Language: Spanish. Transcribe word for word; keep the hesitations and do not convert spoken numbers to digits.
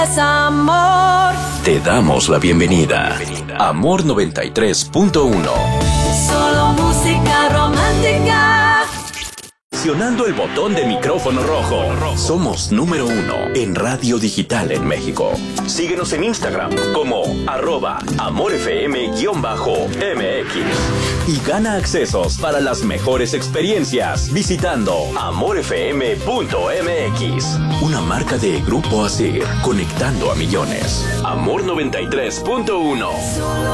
es amor. Te damos la bienvenida. Amor noventa y tres punto uno. Solo música romántica. Presionando el botón de micrófono rojo. Somos número uno en radio digital en México. Síguenos en Instagram como arroba amorfm-mx y gana accesos para las mejores experiencias visitando amorfm punto mx. Una marca de Grupo Asir, conectando a millones. Amor noventa y tres punto uno.